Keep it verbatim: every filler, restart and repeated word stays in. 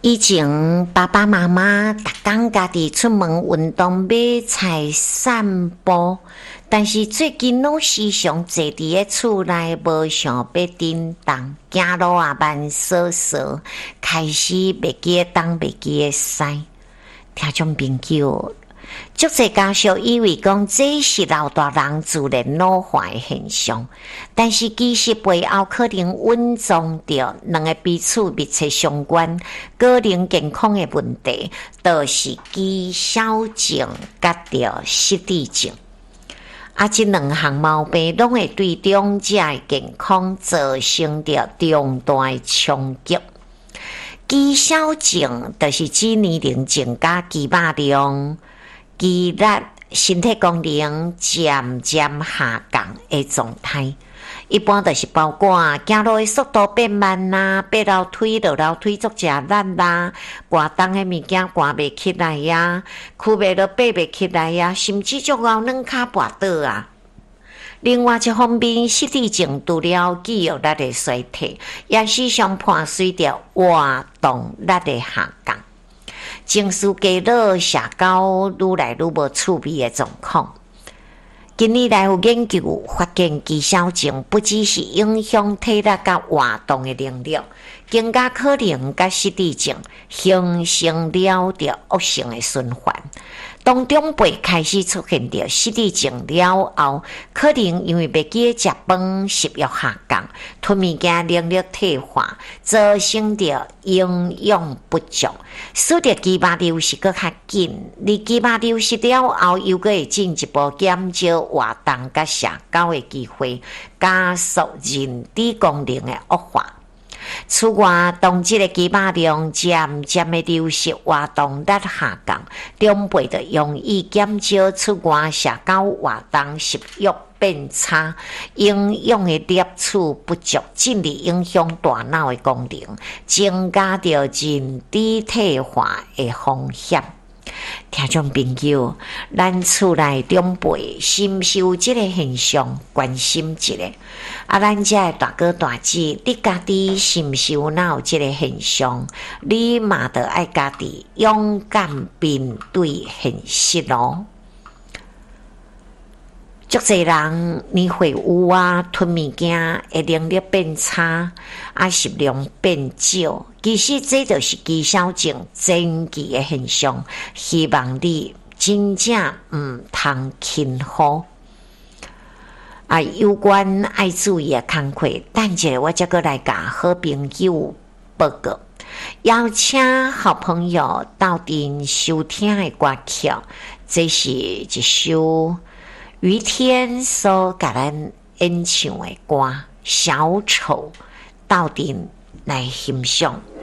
以前爸爸妈妈逐工家己出门运动买菜散步，但是最近拢时常坐伫咧厝内，无想要振动，走路也慢嗦嗦，开始袂记得东袂记得西。听众朋友，足侪家属以为讲这是老大人自然老化的现象，但是其实背后可能蕴藏着两个彼此密切相关、个人健康的问题，就是肌少症甲着失智症。啊，这两项毛病拢会对长者的健康造成着重大的冲击。肌少症就是指年龄增加肌肉量、肌力、身体功能渐渐下降的状态，一般就是包括走路的速度变慢啦，爬楼梯、落楼梯足食力啦，挂重的物件挂袂起来呀，躯袂落爬袂起来呀，甚至足后软骹跋倒啊。另外一方面，失智症除了记忆力的衰退，也时常伴随着活动力的下降。情绪低落、社交愈来愈无趣味的状况。近年来有研究发现，肌少症不只是影响体力甲活动的能力，更加可能甲失智症形成了着恶性的循环。当长辈开始出现着失智症了后，可能因为袂记得食饭、食欲下降、吞物件能力退化，造成着营养不足，使得肌肉流失搁较紧。而肌肉流失了后，又搁会进一步减少活动甲社交的机会，加速认知功能的恶化。此外，当这个肌肉量渐渐的流失，活动力下降，长辈就容易减少出外社交活动，食欲变差，营养的摄取不足，进而影响大脑的功能，增加着认知退化的风险。听众朋友，咱厝内长辈是毋是有这个现象？关心一下。啊，咱这的大哥大姐，你家己是毋是有哪有这个现象？你嘛得爱家己勇敢面对现实咯。足侪人年岁有啊，吞物件的能力变差，啊食量变少，其实这就是肌少症前期的现象。希望你真正毋通轻忽。啊，有关爱注意的工课，等一下我再过来甲好朋友报告。邀请好朋友到阵收听的歌曲，这是一首于天所甲咱演唱的歌《小丑》，到阵来欣赏。